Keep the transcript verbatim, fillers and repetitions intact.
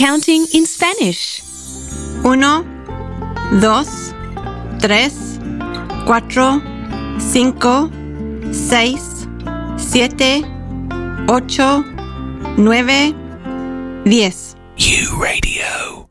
Counting in Spanish. Uno, dos, tres, cuatro, cinco, seis, siete, ocho, nueve, diez. U Radio.